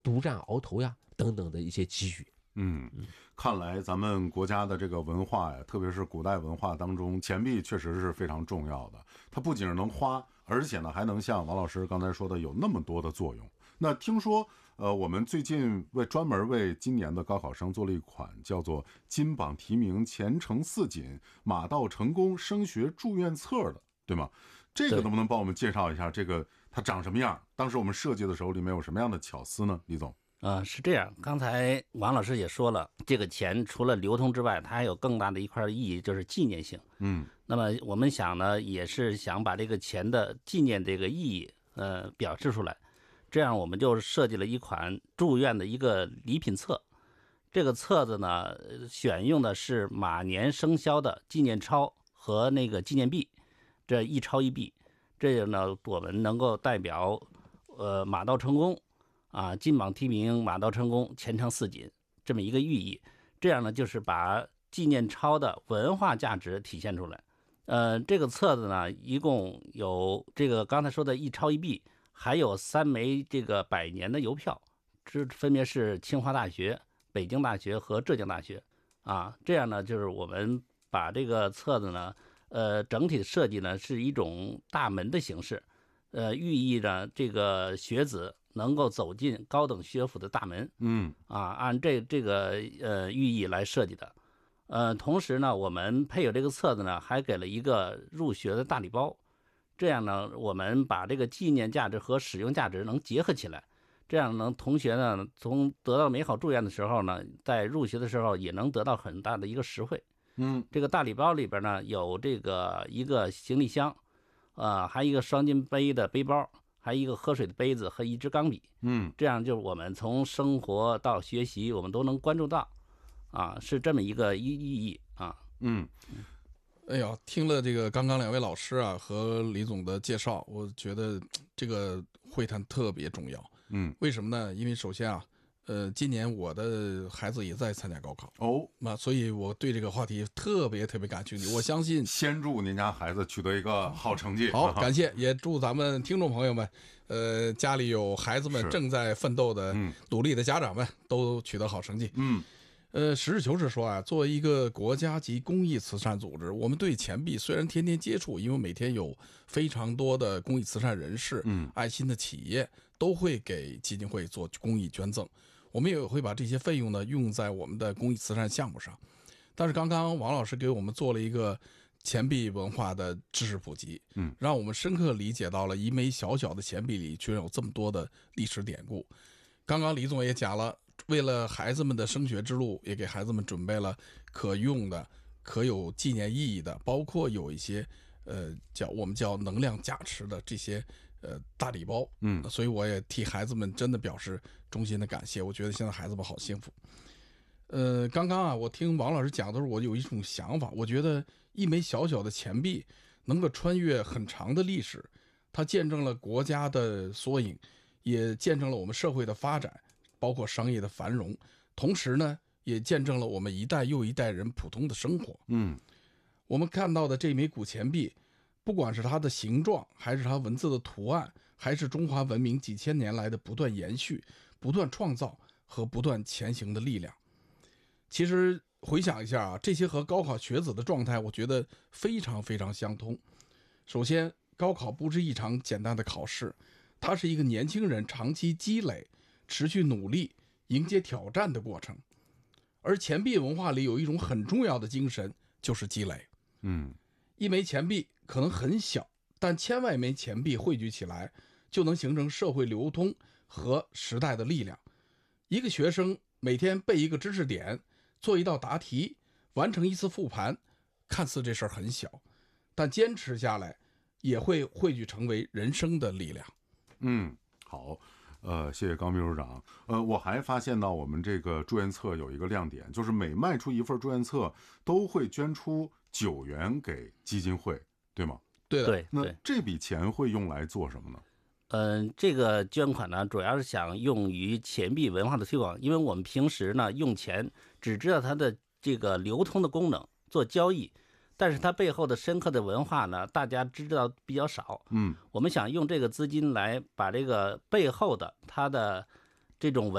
独占鳌头呀等等的一些机遇。 看来咱们国家的这个文化呀，特别是古代文化当中，钱币确实是非常重要的。它不仅是能花，而且呢还能像王老师刚才说的有那么多的作用。那听说我们最近专门为今年的高考生做了一款叫做金榜题名前程似锦马到成功升学祝愿册的，对吗？这个能不能帮我们介绍一下这个它长什么样？当时我们设计的时候里面有什么样的巧思呢？李总。 是这样，刚才王老师也说了，这个钱除了流通之外，它还有更大的一块意义，就是纪念性。那么我们想呢，也是想把这个钱的纪念这个意义表示出来，这样我们就设计了一款祝愿的一个礼品册。这个册子呢，选用的是马年生肖的纪念钞和那个纪念币，这一钞一币，这个呢我们能够代表马到成功金榜题名马到成功前程似锦这么一个寓意。这样呢就是把纪念钞的文化价值体现出来。这个册子呢一共有这个刚才说的一钞一币，还有3枚这个100年的邮票，这分别是清华大学、北京大学和浙江大学这样呢就是我们把这个册子呢整体设计呢是一种大门的形式，寓意呢这个学子能够走进高等学府的大门。按这个寓意来设计的。同时呢我们配有这个册子呢还给了一个入学的大礼包，这样呢我们把这个纪念价值和使用价值能结合起来，这样呢同学呢从得到美好祝愿的时候呢，在入学的时候也能得到很大的一个实惠。这个大礼包里边呢有这个一个行李箱，还有一个双肩背的背包，还有一个喝水的杯子和一支钢笔。这样就是我们从生活到学习我们都能关注到是这么一个意义哎呀，听了这个刚刚2位老师和李总的介绍，我觉得这个会谈特别重要。为什么呢？因为首先今年我的孩子也在参加高考所以我对这个话题特别感兴趣。我相信先祝您家孩子取得一个好成绩。 好，感谢，也祝咱们听众朋友们，家里有孩子们正在奋斗的、努力的家长们都取得好成绩。实事求是说作为一个国家级公益慈善组织，我们对钱币虽然天天接触，因为每天有非常多的公益慈善人士、爱心的企业都会给基金会做公益捐赠，我们也会把这些费用呢用在我们的公益慈善项目上。但是刚刚王老师给我们做了一个钱币文化的知识普及，让我们深刻理解到了一枚小小的钱币里居然有这么多的历史典故。刚刚李总也讲了，为了孩子们的升学之路，也给孩子们准备了可用的、可有纪念意义的，包括有一些我们叫能量加持的这些大礼包。所以我也替孩子们真的表示衷心的感谢。我觉得现在孩子们好幸福。刚刚我听王老师讲的时候，我有一种想法，我觉得一枚小小的钱币能够穿越很长的历史，它见证了国家的缩影，也见证了我们社会的发展，包括商业的繁荣，同时呢也见证了我们一代又一代人普通的生活。我们看到的这枚古钱币，不管是它的形状，还是它文字的图案，还是中华文明几千年来的不断延续、不断创造和不断前行的力量。其实回想一下这些和高考学子的状态，我觉得非常相通。首先，高考不是一场简单的考试，它是一个年轻人长期积累、持续努力、迎接挑战的过程。而钱币文化里有一种很重要的精神，就是积累。一枚钱币可能很小，但千万枚钱币汇聚起来，就能形成社会流通和时代的力量。一个学生每天背一个知识点，做一道答题，完成一次复盘，看似这事儿很小，但坚持下来也会汇聚成为人生的力量。 好，谢谢高秘书长。我还发现到我们这个祝愿册有一个亮点，就是每卖出一份祝愿册，都会捐出9元给基金会，对吗？ 对的。 对。 那这笔钱会用来做什么呢？ 这个捐款呢，主要是想用于钱币文化的推广，因为我们平时呢用钱只知道它的这个流通的功能，做交易，但是它背后的深刻的文化呢，大家知道比较少。我们想用这个资金来把这个背后的它的这种